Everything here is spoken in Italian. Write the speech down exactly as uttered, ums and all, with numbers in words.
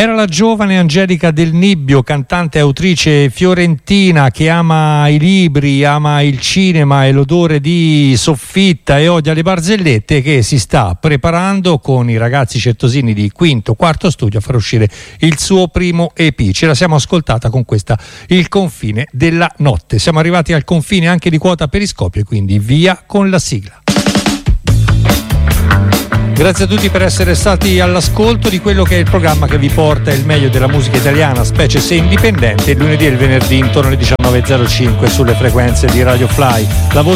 Era la giovane Angelica Del Nibbio, cantante e autrice fiorentina che ama i libri, ama il cinema e l'odore di soffitta e odia le barzellette, che si sta preparando con i ragazzi certosini di quinto, quarto studio a far uscire il suo primo E P. Ce la siamo ascoltata con questa Il confine della notte. Siamo arrivati al confine anche di quota Periscopio e quindi via con la sigla. Grazie a tutti per essere stati all'ascolto di quello che è il programma che vi porta il meglio della musica italiana, specie se indipendente, il lunedì e il venerdì intorno alle diciannove e zero cinque sulle frequenze di Radio Fly. La voce